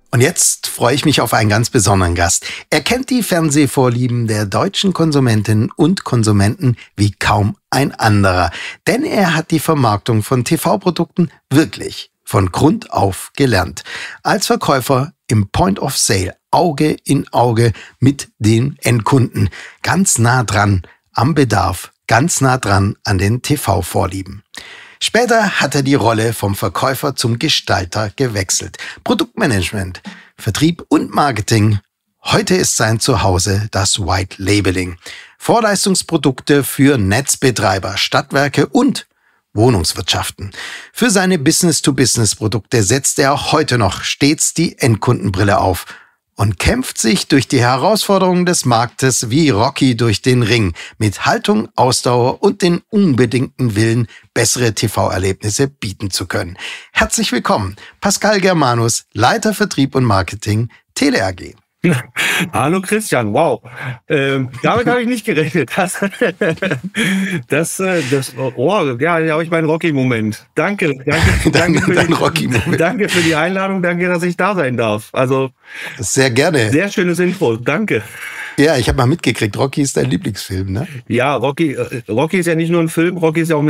Und jetzt freue ich mich auf einen ganz besonderen Gast. Er kennt die Fernsehvorlieben der deutschen Konsumentinnen und Konsumenten wie kaum ein anderer. Denn er hat die Vermarktung von TV-Produkten wirklich von Grund auf gelernt. Als Verkäufer im Point of Sale, Auge in Auge mit den Endkunden. Ganz nah dran am Bedarf, ganz nah dran an den TV-Vorlieben. Später hat er die Rolle vom Verkäufer zum Gestalter gewechselt. Produktmanagement, Vertrieb und Marketing. Heute ist sein Zuhause das White Labeling. Vorleistungsprodukte für Netzbetreiber, Stadtwerke und Wohnungswirtschaften. Für seine Business-to-Business-Produkte setzt er auch heute noch stets die Endkundenbrille auf und kämpft sich durch die Herausforderungen des Marktes wie Rocky durch den Ring mit Haltung, Ausdauer und den unbedingten Willen, bessere TV-Erlebnisse bieten zu können. Herzlich willkommen, Pascal Germanus, Leiter Vertrieb und Marketing, Tele AG. Hallo Christian, wow. Damit habe ich nicht gerechnet. Da habe ich meinen Rocky-Moment. Danke für die Einladung, danke, dass ich da sein darf. Also sehr gerne. Sehr schönes Intro, danke. Ja, ich habe mal mitgekriegt, Rocky ist dein Lieblingsfilm, ne? Ja, Rocky ist ja nicht nur ein Film, Rocky ist ja auch eine